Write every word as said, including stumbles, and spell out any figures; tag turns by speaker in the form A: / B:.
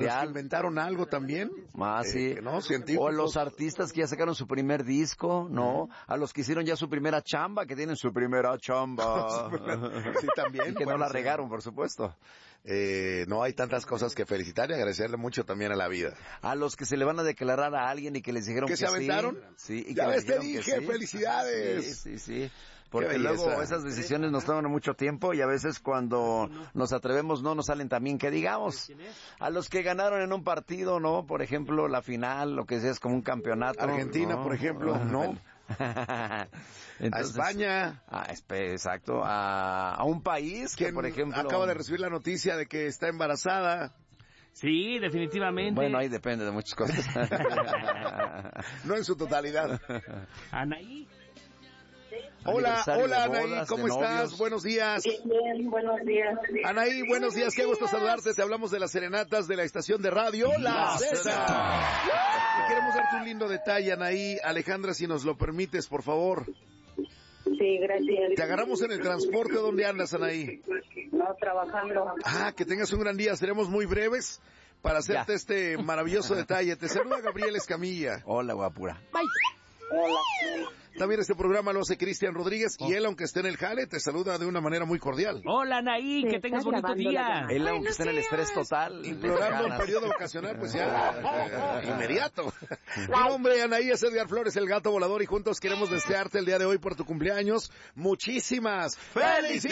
A: los que inventaron algo también.
B: Ah,
A: eh,
B: sí.
A: que no, científicos.
B: O los artistas que ya sacaron su primer disco, ¿no? Uh-huh. A los que hicieron ya su primera chamba, que tienen su primera chamba.
A: Sí, también.
B: Y que
A: bueno,
B: no la
A: sí.
B: regaron, por supuesto.
A: Eh, no hay tantas cosas que felicitar y agradecerle mucho también a la vida.
B: A los que se le van a declarar a alguien y que les dijeron
A: que,
B: que
A: se aventaron.
B: Sí, sí y
A: ya
B: que
A: ves, te
B: dije,
A: sí. Felicidades.
B: Sí, sí, sí. Porque luego esas decisiones nos toman mucho tiempo y a veces cuando nos atrevemos no nos salen tan bien que digamos. A los que ganaron en un partido, ¿no? Por ejemplo, la final, lo que sea, es como un campeonato.
A: Argentina,
B: ¿no?
A: por ejemplo, ¿no?
B: Entonces,
A: a España.
B: A, exacto. A, a un país que, por ejemplo...
A: acaba de recibir la noticia de que está embarazada.
C: Sí, definitivamente.
B: Bueno, ahí depende de muchas cosas.
A: No en su totalidad.
C: Anaí.
A: Hola, hola Anaí, ¿cómo estás? Buenos días.
D: Bien, buenos días.
A: Anaí, buenos días, qué gusto saludarte. Te hablamos de las serenatas de la estación de radio La César. Queremos darte un lindo detalle, Anaí. Alejandra, si nos lo permites, por favor.
D: Sí, gracias.
A: Te agarramos en el transporte. ¿Dónde andas, Anaí?
D: No, trabajando.
A: Ah, que tengas un gran día. Seremos muy breves para hacerte ya. este maravilloso detalle. Te saluda Gabriel Escamilla.
B: Hola, guapura.
D: Bye. Hola.
A: También este programa lo hace Cristian Rodríguez oh. y él, aunque esté en el jale, te saluda de una manera muy cordial.
C: Hola, Anaí, que tengas bonito día.
B: Él, aunque esté en el estrés total.
A: Implorando un periodo vacacional, pues ya, eh, inmediato. Mi nombre, Anaí, es Edgar Flores, el gato volador, y juntos queremos desearte el día de hoy por tu cumpleaños muchísimas felicidades.